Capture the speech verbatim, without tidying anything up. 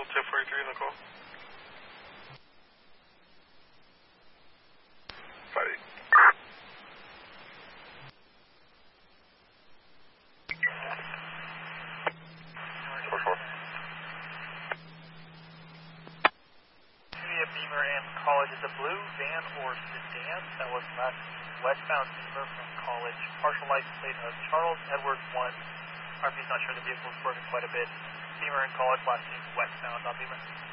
Cancel two forty-three in the call. Five eight. Four four. A Beamer and College is a blue van or sedan that was left westbound Beamer from College. Partial license plate of Charles Edward one. R P's not sure the vehicle is swerving quite a bit. Beamer and College last seen westbound on Beamer.